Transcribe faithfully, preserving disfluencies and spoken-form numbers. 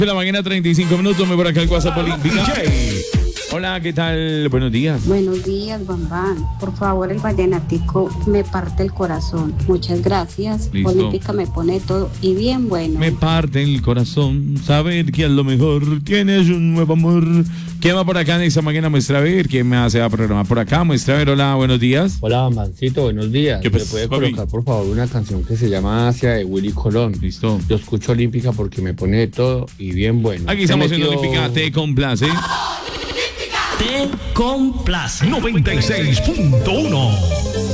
De la mañana, treinta y cinco minutos, me por acá el WhatsApp Olímpica. Hola, ¿qué tal? Buenos días. Buenos días, Bambán. Por favor, el vallenatico me parte el corazón. Muchas gracias. Listo. Olímpica me pone todo y bien bueno. Me parte el corazón saber que a lo mejor tienes un nuevo amor. ¿Quién va por acá en esta mañana? Muestra a ver. ¿Quién me hace a programar por acá? Muestra a ver. Hola, buenos días. Hola, Bambancito, buenos días. ¿Qué ¿Me pasa, puede papi? colocar, por favor, una canción que se llama Asia de Willy Colón? Listo. Yo escucho Olímpica porque me pone de todo y bien bueno. Aquí Se estamos en metió- Olímpica. Te complace. Te complace. noventa y seis punto uno.